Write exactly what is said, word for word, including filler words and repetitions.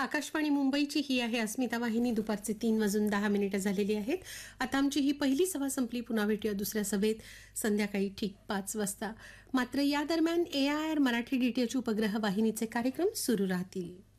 आकाशवाणी मुंबईची ही आहे अस्मिता वाहिनी. दुपारचे तीन वाजून दहा मिनिटं झालेली आहेत. आता आमची ही पहिली सभा संपली. पुन्हा भेटूया दुसऱ्या सभेत संध्याकाळी ठीक पाच वाजता. मात्र या दरम्यान ए आय आर मराठी डीटीएच उपग्रह वाहिनीचे कार्यक्रम सुरू राहतील.